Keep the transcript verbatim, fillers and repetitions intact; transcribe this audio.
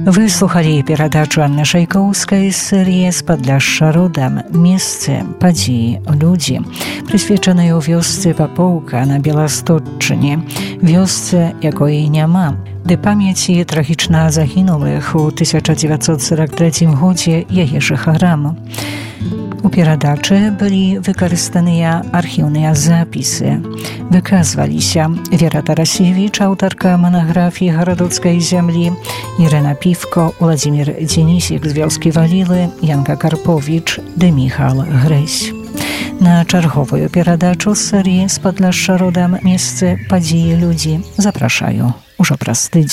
Выслухалі перадачу Анны Шайкоўскай з серыі «З Падляшша родам. Месцы, падзеі, людзі», прысвечанай у вёсцы Папоўка на Беластотчыне, вёсцы, якой няма, ды памяці трагічна загінулых у тысяча дзевяцьсот сорок трэцім годзе яе жыхарам. У перадачы былі выкарыстаныя архіўныя запісы. Выказваліся Вера Тарасевіч, аўтарка манаграфіі гарадоцкай зямлі, Ірына Півко, Уладзімір Дзенісік з вёскі Валілы, Янка Карповіч ды Міхал Грэсь. На чарговую перадачу з серыі «З Падляшша родам. Месцы, падзеі, людзі» запрашаю ўжо праз тыдзень.